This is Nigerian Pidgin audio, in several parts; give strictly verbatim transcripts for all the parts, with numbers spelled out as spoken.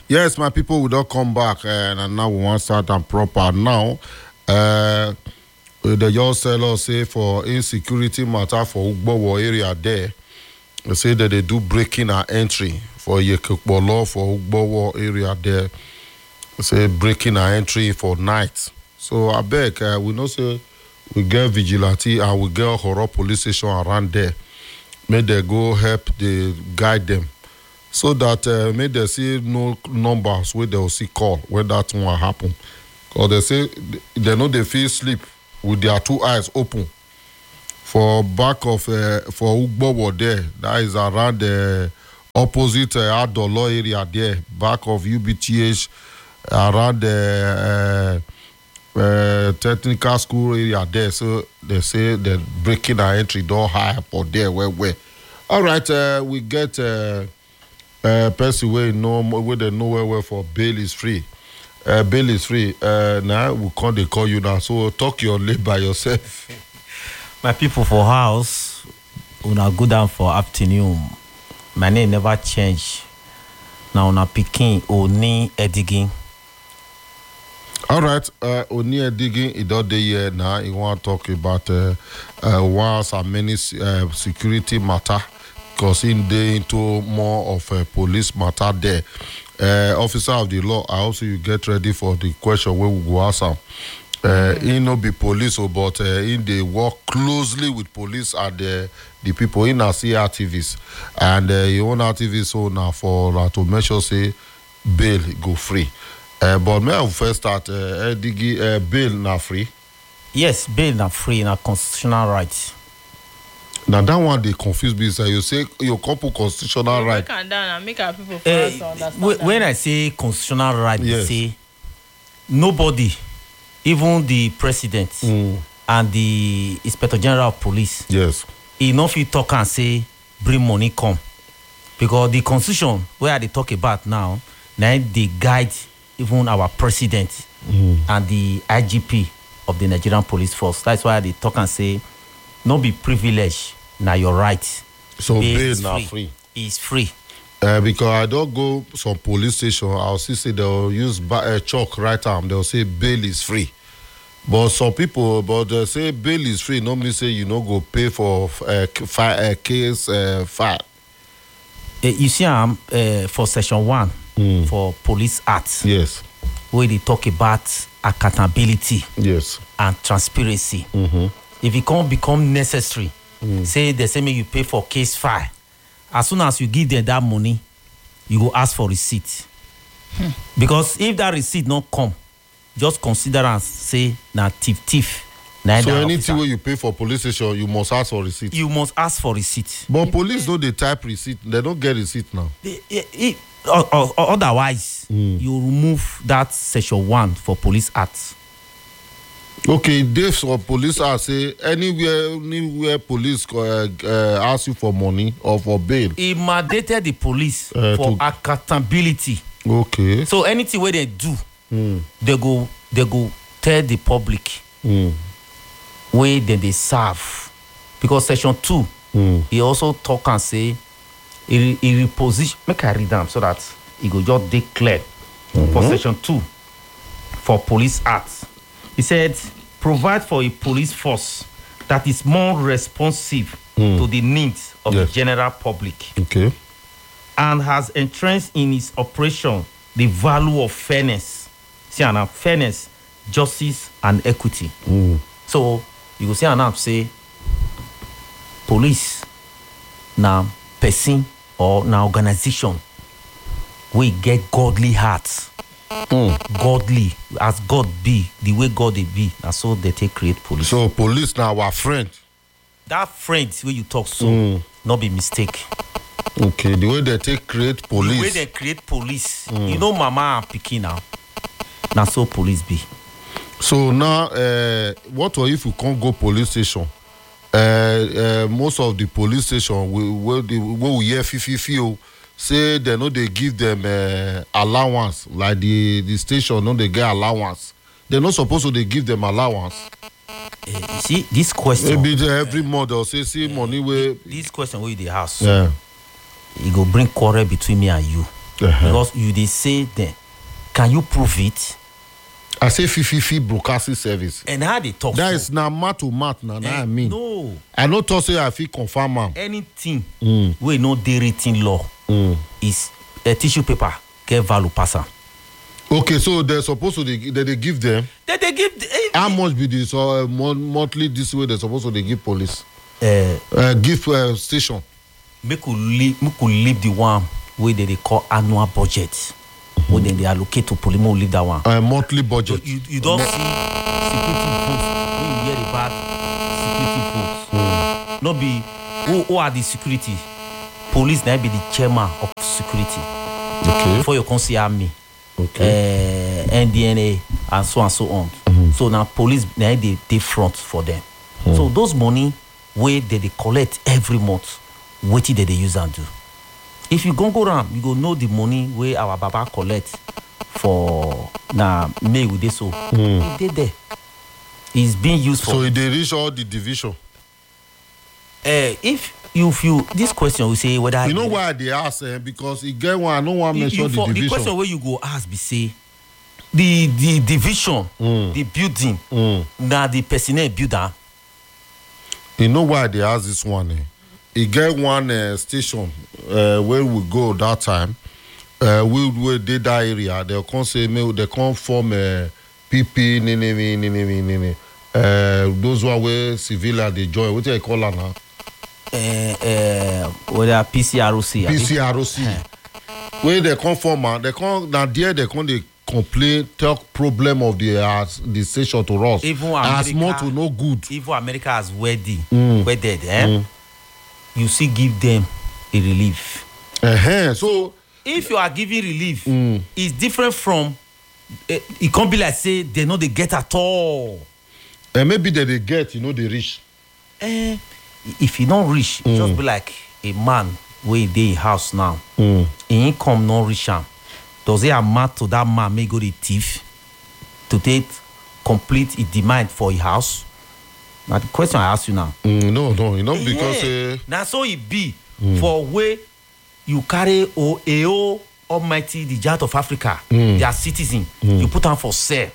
Yes, my people, we don't come back, uh, and now we want to start and proper. Now, uh, the just tell us say for insecurity matter for Ugbowo area there, they say that they do breaking and entry for Yekokbolo for Ugbowo area there. They say breaking and entry for night. So I beg, uh, we know say we get vigilante and we get horror police station around there. May they go help the guide them. So that uh, may they see no numbers where they will see call when that one happen. Because they say they know they feel sleep with their two eyes open. For back of uh, for Ugbowo there, that is around the opposite uh, Adolo area there, back of U B T H, around the uh, uh, technical school area there. So they say they're breaking our entry door high up or there where where. All right, uh, we get. Uh, Uh, person where know where they know where, where for bail is free. Uh, bail is free. Uh, now we can't they call you now. So talk your lay by yourself. My people for house, una go down for afternoon. My name never change. Now una picking Oni Edigin. All right, uh, Oni Edigin, it don't day here now. You want to talk about uh, uh, once and many uh, security matter. Because in the into more of a police matter there. Uh, officer of the law, I also you get ready for the question where we go ask them. Uh, he no be police, but uh, in they work closely with police and uh, the people in our C activists. And uh, your own activists so now for uh, to make sure say bail go free. Uh, but may I first start, uh, Digi, uh, bail now free? Yes, bail now free, na constitutional right. Now that one they confuse me. So you say your couple constitutional right. Down and make our people Uh, understand when I say constitutional right, Yes. I say nobody, even the president Mm. and the inspector general of police, Yes. he no fit talk and say bring money come, because the constitution where they talk about now, now they guide even our president Mm. and the I G P of the Nigerian police force. That's why they talk and say no be privilege. Now you're right. So bail is now free. free. It's free. Uh, because I don't go some police station, I'll see say they'll use ba- uh, chalk right arm. They'll say bail is free. But some people, but they say bail is free. Normally say you no go pay for uh, fi- uh, case uh, file. Uh, you see, um, uh, for section one Mm. for police act, Yes. where they talk about accountability Yes. and transparency. Mm-hmm. If it can't become necessary, Mm. say they say make you pay for case file. As soon as you give them that money, you go ask for receipt. Hmm. Because if that receipt not come, just consider and say na thief thief. Na So that anything officer. where you pay for police station, you must ask for receipt. You must ask for receipt. But police don't they type receipt. They don't get receipt now. They- eh, eh, o- o- o- otherwise, Mm. you remove that section one for police act. Okay, they for police I say anywhere anywhere police uh, uh, ask you for money or for bail. He mandated the police Uh, for to- accountability. Okay. So anything where they do, Mm. they go they go tell the public Mm. where then they serve. Because section two, Mm. he also talk and say he, he reposition. Make I read them so that he go just declare for section two for police act. He said, provide for a police force that is more responsive Mm. to the needs of Yes. the general public Okay. and has entrenched in its operation the value of fairness. See, and fairness, justice, and equity. Mm. So you go see and now say police now person or now organization we get godly hearts. Mm. Godly as God be, the way God they be, and so they take create police. So police now our friend. That friend where you talk so Mm. not be mistake. Okay, the way they take create police. The way they create police, you know, mama and pikin now. Now so police be. So now, uh, what if you can't go police station? Uh, uh, most of the police station we where they where we hear fifi feel say they know they give them uh, allowance like the the station no they get allowance. They're not supposed to they give them allowance. Uh, you see this question. Maybe they, every month they'll say see money where This question where the house. yeah. It go bring quarrel between me and you. Uh-huh. because you dey say then can you prove it. I say fififi broadcasting service. And how they talk That so, is na mat to mat na na eh, I mean. no I no talk say I fit confirm am. anything Mm. wey no dey written law Mm. is a tissue paper get value pass am. Okay, so they're supposed to dey they, they give them. they dey give the, eh, How much be this uh, mon- monthly this way they're supposed to dey give police? eh, Uh, give uh, station. make we leave make we leave the one wey dem dey call annual budget mm-hmm. wey dem dey allocate to police make we leave that one. Uh, monthly budget. you you don see security votes when you hear about security votes. Mm. no be who who are the security police na be the chairman of security. Okay. before you come see army. Okay. Uh, N D N A and so and so on. Mm-hmm. So now police na dey dey front for them. Mm. So those money wey they dey collect every month wetin they dey use am do. If you go go round you go know the money wey our baba collect for na may we dey so. Mm. E dey there. It's being used for. So e dey reach all the division. Uh, if you feel this question we say whether You know why I dey ask eh? Because e get one I no wan you, mention you the for, the division. question wey you go ask be say the the division mm. the building Mm. na the personnel build am. You know why I dey ask this one eh? E get one uh, station uh, where we go that time. Uh, we we dey that area. They come say me they come form uh, P P nini nini nini nini. Uh, those one wey civilian dey join. Wetin they call am now? Uh, uh, whether P C R O C. P C R O C. Wey they come form am, they come na there they come dey complain talk problem of the uh, the station to us. Even as America, more to no good. Even America has wedding, Mm. wedded, eh? Mm. You still give them a relief. Uh-huh. So If you are giving relief, Mm. it's different from. Uh, it can't be like say they know they get at all. uh, maybe they dey get you know they reach. Eh, if you don't reach, mm. just be like a man wey dey in house now. Mm. Him income no reach am. Does it amount to that man may go the thief to take complete his demand for his house? Now the question I ask you now. Mm, no, no, you know because yeah. uh, na so e be mm. for where you carry o a o almighty the giant of Africa, Mm. their citizen, Mm. you put am for sale.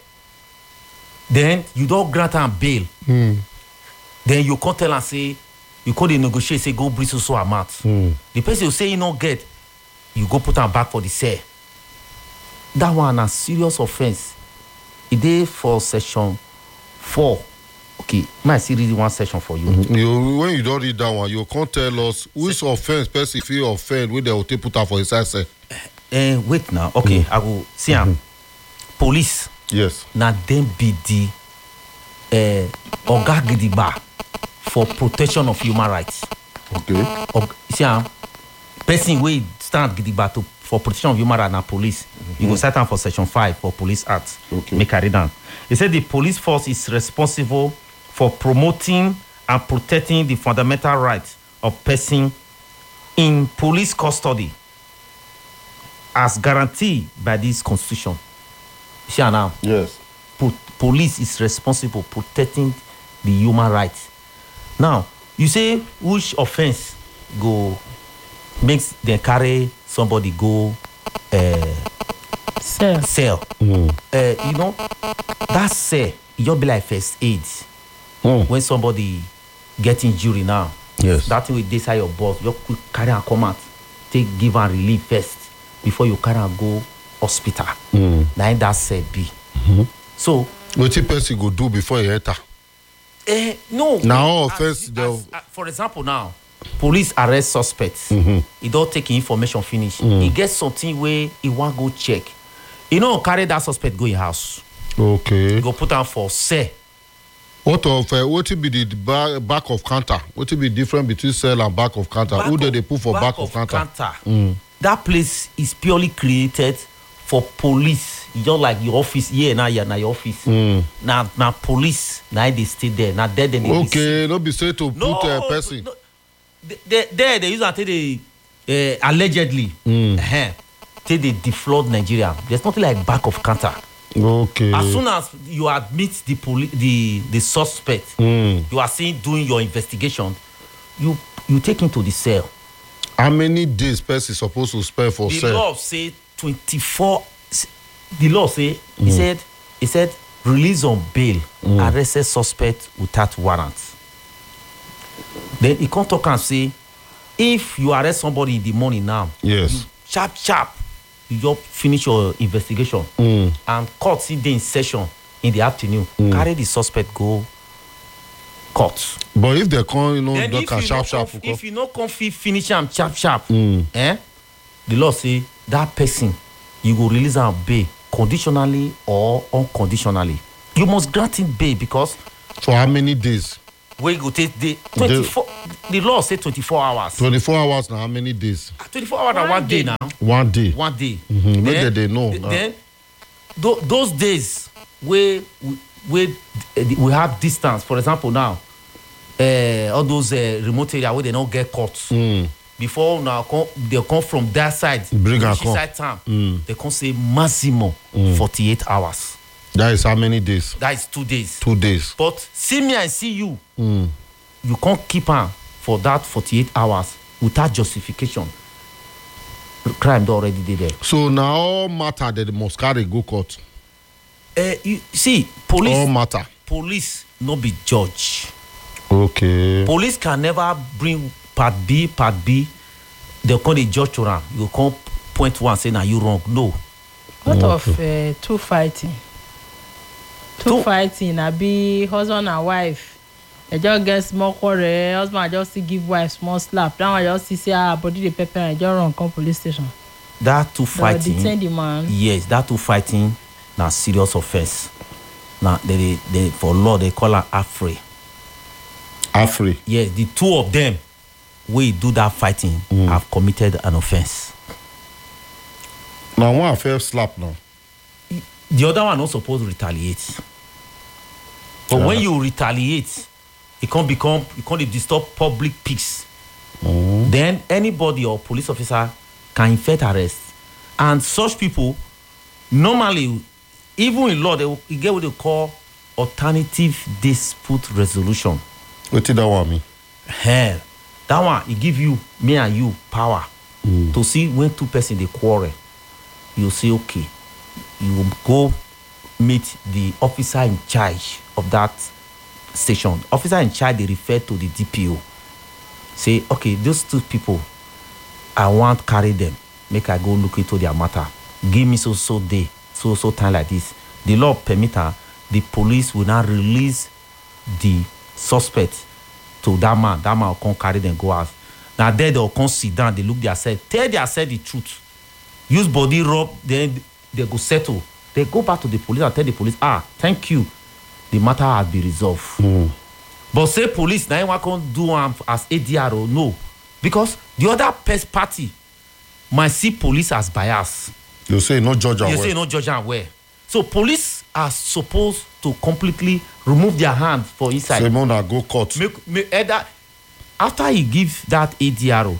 Then you don grant am bail. mm, Then you come tell am say you come dey negotiate say go bring so so amount. mm. The person you say you no get, you go put am back for the sale. That one na serious offence. E dey for section four. Okay, may I still read one section for you. Mm-hmm. You when you don read that one, you can't tell us which Se- offence person fit offend wey they will take put am for inside cell. Eh, wait now. Okay, mm. I go see am. Mm-hmm. Police. Yes. Na dem be the uh, oga gidigba for protection of human rights. Okay. Og, see am, person wey stand gidigba to for protection of human rights na police. Mm-hmm. You go cite am for section five for Police Act. Okay. Make I read am. He said the police force is responsible for promoting and protecting the fundamental rights of person in police custody as guaranteed by this constitution. See am now. Yes. Po- police is responsible for protecting the human rights. Now, you say which offense go makes them carry somebody go uh, Sir. cell. Mm. Uh, you know, that cell, e just be like first aid. Mm. When somebody get injury now, Yes. that thing will decide your boss, you quick carry am come out, take give am relief first before you carry am go hospital. Mm. Na im that cell be. Mm-hmm. So, Wetin person go do before he enter? eh, no. Na all as- offense as- dem- as- for example now, police arrest suspects. Mm-hmm. E don take im information finish. E get something wey e wan go check. E no carry that suspect go im house. Okay. E go put am for cell. What of uh, wetin be the back, back of counter? Wetin be different between cell and back of counter? Who dey dey put for back, of counter? Mm. That place is purely created for police. E just like your office here now, here na your office. Mm. Na na police na dey stay there. Na there dem dey receive. Okay, no be say to No, put a person. no. They- they- there they use am take dey uh, allegedly Mm. uh-huh, take dey defraud Nigeria. There's nothing like back of counter. Okay. As soon as you admit the poli- the the suspect, Mm. you are seen doing your investigation. You you take him to the cell. How many days person supposed to spend for The cell? law say twenty-four. The law say he Mm. said he said release on bail, arrested suspect without warrant. Then he come talk and say, if you arrest somebody in the morning now, Yes. sharp sharp, you just finish your investigation, Mm. and court see the in session in the afternoon. Carry the suspect go court. But if they come, you know, Then they if can you sharp no sharp. come- if you no come fit finish am sharp sharp, eh? The law say that person you go release am bail conditionally or unconditionally. You must grant him bail because For how many days? wey go take day twenty-four. The law say twenty-four hours. twenty-four hours now. How many days? twenty-four hours na One one day day. now. One day. One day. Mhm, make dem dey know th- now. Then tho- those days wey we wey uh, we have distance, for example now, uh, all those uh, remote area wey they no get court. Mm. Before now come they come from that side, Bring am reach come. inside town, Mm. they come say maximum forty-eight hours. That is how many days? That is two days. Two days. But see me and see you, Mm. you can't keep am for that forty-eight hours without justification. Crime don already dey there. So now all matter that they must carry go court. Uh, you see, police All matter. police no be judge. Okay. Police can never bring part B, part B. They come dey judge to am. You come point one say na you wrong. No. What of uh, two fighting? Two, Two- fighting, I be husband and wife. They just get small quarrel. Husband just still give wife small slap. That one just see say ah body dey pepper and just run come police station. That two They fighting. detain the man. Yes, that two fighting na serious offence. Na they dey they for law they call am affray. Afri. Yes, the two of them wey do that fighting have committed an offence. Now one first slap now. The other one no suppose retaliate. But Yeah. when you retaliate, it can become it can dey disturb public peace. Then anybody or police officer can effect arrest, and such people normally, even in law, they will- e get what they call alternative dispute resolution. What did that one mean? Hell, that one e give you me and you power to see when two person dey quarrel. You say okay, you will go meet the officer in charge of that station. Officer in charge dey refer to the D P O. Say okay, those two people, I want carry them. Make I go look into their matter. Give me so so day, so so time like this. The law permit am. The police will now release the suspect to that man. That man will come carry them go out. Now there they will come sit down. They look their self, tell their self the truth. Use body rub, then they go settle. They go back to the police and tell the police, ah, thank you, the matter has been resolved. But say police now one can do am as A D R O, no, because the other pers- party might see police as bias. You say no judge You and say well. no judge and where. So police are supposed to completely remove their hand for inside. Say more na go court. Make, make either after he give that A D R O,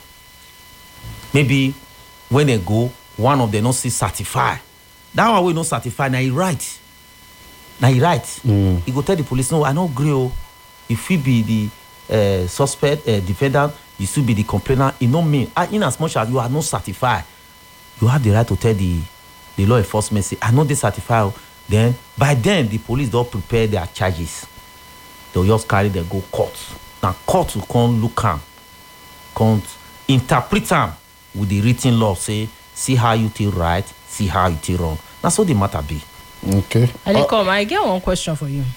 maybe when they go, one of them not see certify. That one will not certify. Now he right. Now he right. He go tell the police, no, I no agree. Oh. If he be the uh, suspect, uh, defendant, you still be the complainant. It no mean. Uh, in as much as you are not certified, you have the right to tell the the law enforcement, say, I know they certify. Oh. Then by then the police don't prepare their charges. They'll just carry them go court. Now court will come look am, come interpret am with the written law. Say, see how you take right, see how you take wrong. That's what the matter be. Okay. I dey Uh, come. I get one question for you.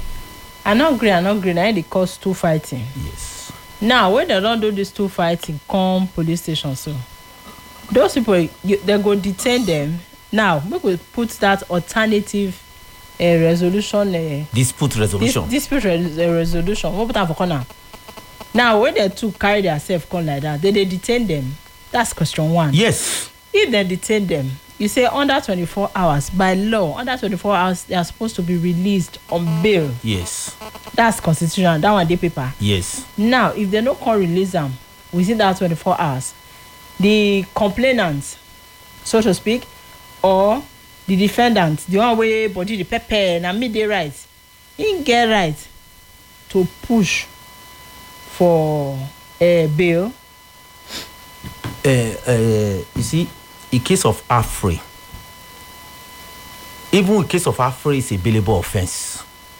I no agree. I no agree. Now they cause two fighting. Yes. Now when they don do this two fighting, come police station so. Those people, you, they go detain them. Now make we put that alternative uh, resolution. Uh, Dispute dis resolution. dispute res uh, resolution. What put am for corner? Now when they two carry themselves come like that, they dey detain them. That's question one. Yes. If they detain them, you say under twenty-four hours by law, under twenty-four hours they are supposed to be released on bail. Yes. That's constitutional. That one dey paper. Yes. Now if they no come release am within that twenty-four hours, the complainant, so to speak, or the defendant, the one wey body dey pepper na me dey right, him get right to push for uh, bail uh, uh, you see, in case of Afri, even in case of Afri, it's a bailable offense.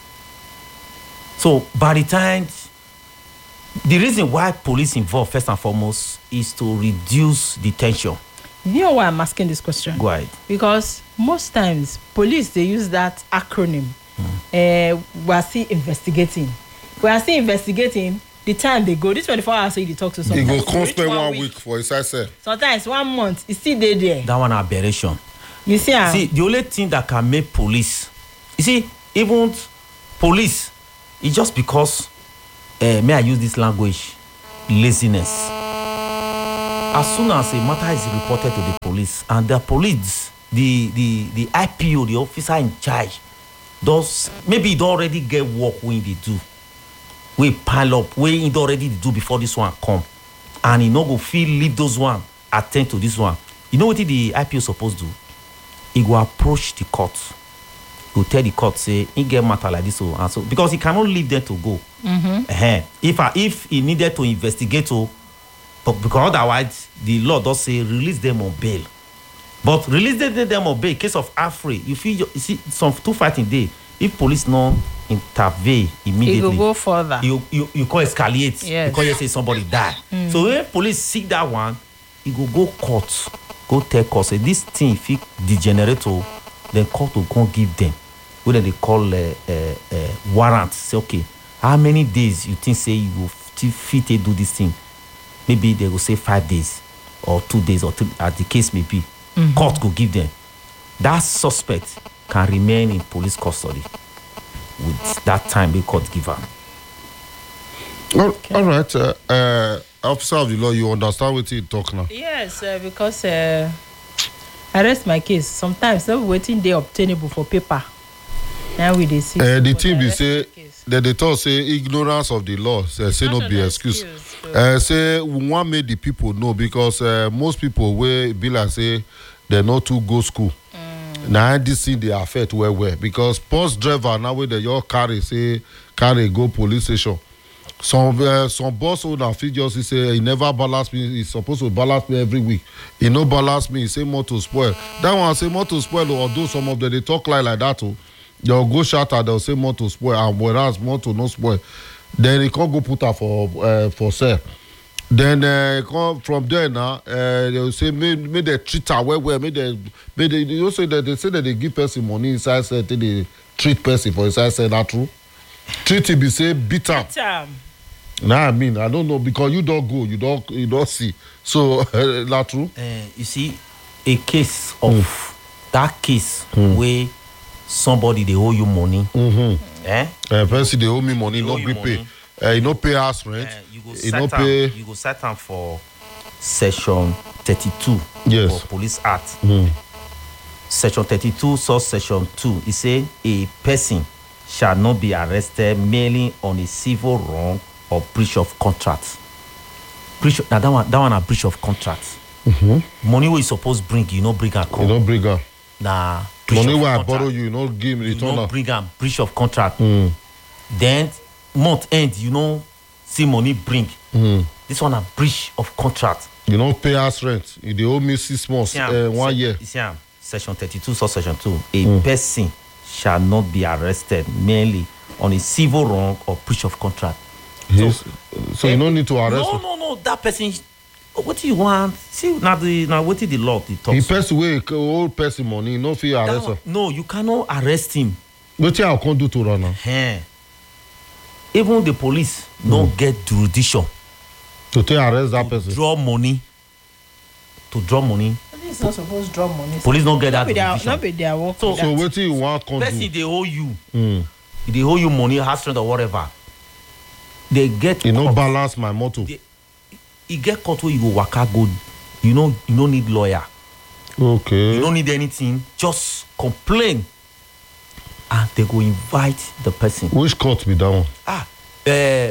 So by the time, the reason why police involved first and foremost is to reduce the tension. You know why I'm asking this question? Go ahead. Because most times police they use that acronym. Mm. Uh, we are still investigating. We are still investigating. The time they go, this twenty-four hours, so you talk to someone. You go come spend one week, week for his say. Sometimes one month, it's still there there. That one aberration. You see, uh, see, the only thing that can make police, you see, even police, it's just because, uh, may I use this language, laziness. As soon as a matter is reported to the police, and the police, the the the I P O, the officer in charge, does maybe it already get work when they do. We pile up where it already do before this one come, and he no go feel leave those one attend to this one. You know what the I P O supposed to do? He go approach the court. He go tell the court say he get matter like this so and so because he cannot leave them to go. Mm-hmm. Uh-huh. If uh, if he needed to investigate, oh, but because otherwise the law does say release them on bail. But release them on bail in case of Afri, you feel you see some two fighting day. If police no intervene immediately, you go further. You you you can escalate yes. because you say somebody die. Mm. So when police see that one, you go go court, go tell court say this thing if it degenerate, then court will go give them what they call a uh, uh, uh, warrant. Say okay, how many days you think say you will fit to do this thing? Maybe they will say five days or two days or three, as the case may be. Mm-hmm. Court will give them. That suspect can remain in police custody with that time the court give her. All, okay. all right, uh, uh, officer of the law, you understand what you talk now? Yes, uh, because uh, I rest my case. Sometimes not waiting they obtainable for paper. Now we they see. Uh, the thing be say that they talk say ignorance of the law. Say, say not be excuse. excuse so. uh, say we want make the people know because uh, most people will be like say they not to go school. Mm. Now this thing they affect where where because bus driver now where they your carry say carry go police station. Some uh, some boss owner fit just say he never balance me. He's supposed to balance me every week. He no balance me. He say motor spoil. That one say motor spoil. Although some of them they talk like like that too. They'll go shatter. They'll say motor spoil. And whereas motor no spoil, then he can't go put her for uh, for sale. Then uh, come from there now. Uh, they'll say may may they treat her well well. May they may they, they also that they say that they give person money inside. Say they treat person for inside. Say that true. Treat him be say beat am. Nah, I mean, I don't know because you don't go, you don't, you don't see. So, uh, that true? Uh, you see, a case of mm. that case mm. where somebody they owe you money. Mm-hmm. Eh? Uh, person they owe me money, not be pay. Uh, you not pay house rent. Uh, you go you set not am, pay. You go set am for section thirty-two. Yes. For Police Act. Mm. Section thirty-two, so section two. It say a person shall not be arrested merely on a civil wrong or breach of contract. Breach now that one that one a breach of contract. Mm-hmm. Money where you supposed bring you no bring and come. You don't bring her. Nah. Money where I borrow you, you no give me return. You no bring am breach of contract. Mm. Then month end you know see money bring. Mm. This one a breach of contract. You don't pay us rent. You they owe me six months, uh, one se- year. You see am section thirty-two, so section two. A mm. person shall not be arrested merely on a civil wrong or breach of contract. So, so you don't need to arrest. No, no, no. That person. What do you want? See now the now what is the law? The talk. He person away old person money. No fear arrest. One, no, you cannot arrest him. What you can do to run now? Hey. Even the police mm. don't get jurisdiction to take arrest that to person. Draw money. To draw money. Police not supposed to draw money. Police don't get that jurisdiction. Not be their work. So, so what you want? Person they owe you. Mm. They owe you money, house rent or whatever. They get you know balance my motto. They, you get caught where you go waka go. You know you don't need lawyer. Okay. You don't need anything. Just complain, and they go invite the person. Which court be that one? Ah, uh,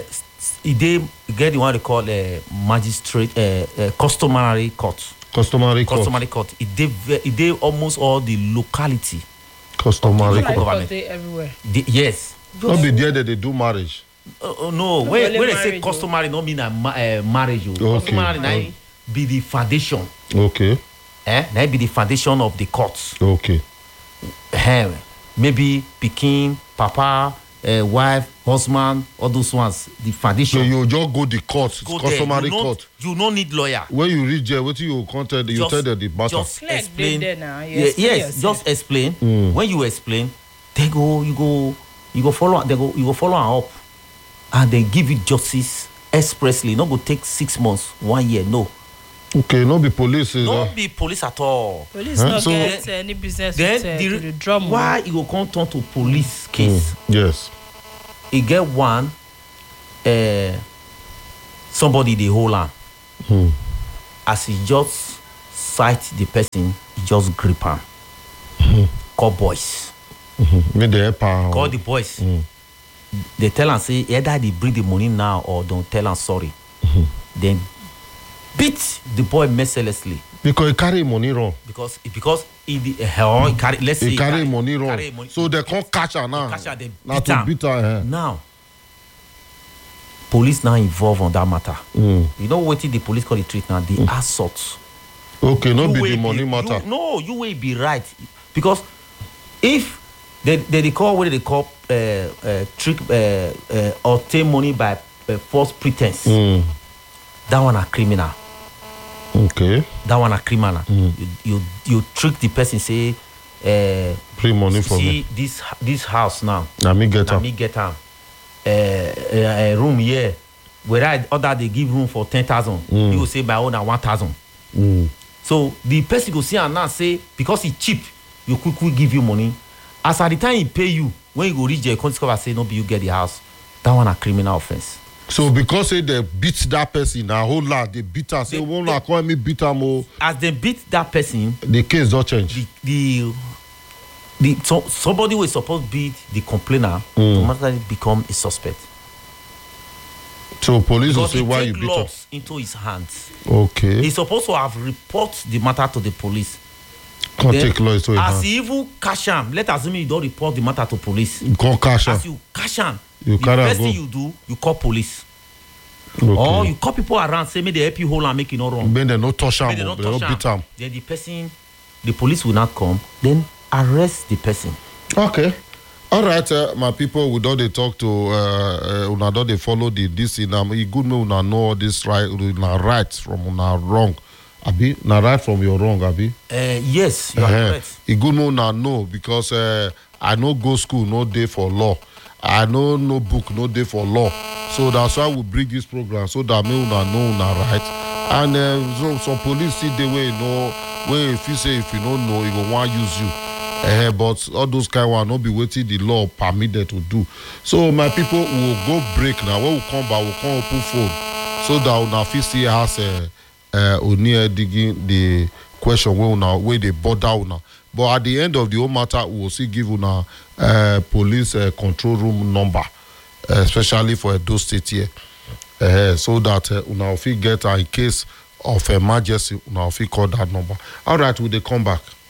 they get the one they call a uh, magistrate, uh, uh, customary court. Customary court. Customary court. It they it they almost all the locality. Customary court. Government. They everywhere. They, yes. Not be there that they do marriage. Uh, uh, no, when, when they say customary, no mean a ma- uh, marriage. Okay. Customary, okay. be the foundation. Okay. Eh? Na be the foundation of the court. Okay. Eh, maybe pikin, papa, uh, wife, husband, all those ones. The foundation. So you just go the court, Go customary there. You court. Not, you no need lawyer. When you reach there, what you contact, you Just- tell them the matter. Just Clear explain. there now. You Yeah, explain yes, yourself. just explain. Mm. When you explain, they go, you go, you go follow, they go, you go follow am up, and they give you justice expressly. Not go take six months, one year. No, Okay, no be police. is, uh, don't be police at all. Police Huh? no So- get uh, any business Then with uh, the, to the drum. why you go come turn to police case? mm, yes. E get one, uh, somebody dey hold am. Hmm. As he just sight the person, he just grip am. Call boys. Make the help am. Call the boys. They tell am say either they bring the money now or don't tell am sorry. Then beat the boy mercilessly Because he carry money wrong. because because he, the, uh, he carry let's say He carry money wrong. carry money. So they can't catch her now. Catch her, they Now beat to am. beat her. Eh? Now police now involved on that matter. Mm. You know what the police call the treat now? The assault. Okay, no You be wey the money be- matter. You, no, you will be right because if they they, they call what they call uh, uh, trick uh, uh, obtain money by uh, false pretense. Mm. That one a criminal. Okay. That one a criminal. You, you you trick the person say. Uh, Free money for see me. this this house now. Now me get Na am. me get am. Uh, uh, room here. Where I other they give room for ten thousand. Mm. You go say my own na one thousand. Mm. So the person go see am now say because he cheap, you quick quick give you money. As at the time he pay you, when you go reach there, you come discover say no be you get the house. That one a criminal offence. So because say they beat that person, a whole lot they beat her. Say They- one na call me beat am o. As they beat that person, The case don't change. the the the so, somebody was supposed to be the complainer Mm. automatically become a suspect. So police will Because say he why you take beat her. laws into his hands. Okay. He's supposed to have report the matter to the police. Can't Then, take law into his as hand. he even cash am, let us assume you don't report the matter to police. Can't cash her. As you cash am, You the carry am first go. thing you do, you call police. Okay. Or you call people around, say, may they help you hold and make it not wrong. When they no touch May am, they they not no touch beat am. am. Then the person, the police will not come. Then arrest the person. Okay. All right, uh, my people, we don't they talk to, uh, uh, una don't they follow the this in um, e good me una know all this right, una right from una wrong. Abi, na right from your wrong, Abi. Uh, yes, you are Uh-huh. correct. E good me una know because uh, I no go school, no day for law. I know no book, no day for law. So that's why we bring this program so that me una know una right. And uh, so some police see the way you know, where if you say if you don't know, he go want use you. Uh, but all those kind one not be waiting the law permit them to do. So my people will go break now. When we come back, we'll come open phone so that una fit see us uh, uh, Oni digging the question where una where they border una. But at the end of the whole matter, we will still give una uh, police uh, control room number, uh, especially for Edo State here, uh, so that uh, una fit get uh, in case of emergency, una fit call that number. All right, will they come back?